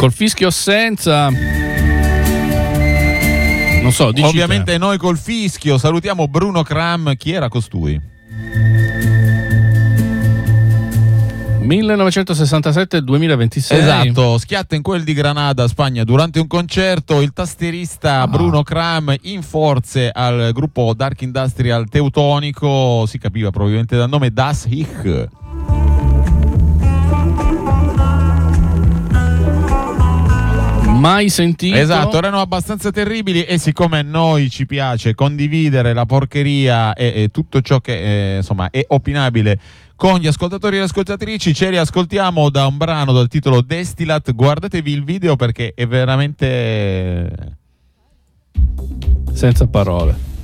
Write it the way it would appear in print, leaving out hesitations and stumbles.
Col fischio o senza? Non so, dici ovviamente te. noi col fischio. Salutiamo Bruno Cram. Chi era costui? 1967-2026. Esatto, schiatta in quel di Granada, Spagna, durante un concerto. Il tastierista Bruno Cram, in forze al gruppo Dark Industrial teutonico, si capiva probabilmente dal nome Das Ich. Mai sentito? Esatto, erano abbastanza terribili, e siccome a noi ci piace condividere la porcheria e tutto ciò che insomma è opinabile con gli ascoltatori e le ascoltatrici, ce li ascoltiamo da un brano dal titolo Destillat. Guardatevi il video perché è veramente senza parole.